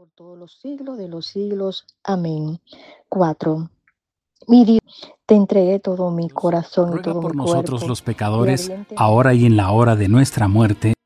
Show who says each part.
Speaker 1: por todos los siglos de los siglos. Amén. 4. Mi Dios, te entregué todo mi corazón y
Speaker 2: Ruega
Speaker 1: todo mi
Speaker 2: por nosotros
Speaker 1: cuerpo,
Speaker 2: los
Speaker 1: y
Speaker 2: pecadores,
Speaker 1: ardientemente
Speaker 2: ahora y en la hora de nuestra muerte.